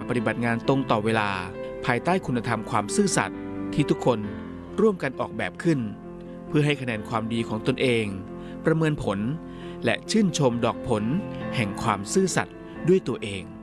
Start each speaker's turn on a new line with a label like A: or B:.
A: ปฏิบัติงานตรงต่อเวลาภายใต้คุณธรรมความซื่อสัตย์ที่ทุกคนร่วมกันออกแบบขึ้นเพื่อให้คะแนนความดีของตนเองประเมินผลและชื่นชมดอกผลแห่งความซื่อสัตย์ด้วยตัวเอง